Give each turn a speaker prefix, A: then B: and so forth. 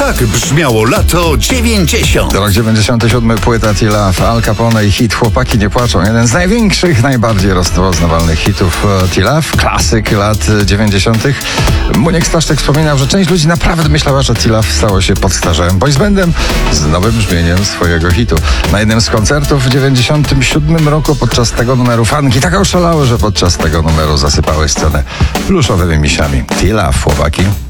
A: Tak brzmiało lato 90.
B: Rok 97, płyta T-Love, Al Capone i hit Chłopaki nie płaczą. Jeden z największych, najbardziej rozpoznawalnych hitów T-Love, klasyk lat 90. Muniek Staszczyk wspominał, że część ludzi naprawdę myślała, że T-Love stało się podstarzałym boysbandem z nowym brzmieniem swojego hitu. Na jednym z koncertów w 97 roku podczas tego numeru fanki tak oszalały, że podczas tego numeru zasypały scenę pluszowymi misiami. T-Love, chłopaki.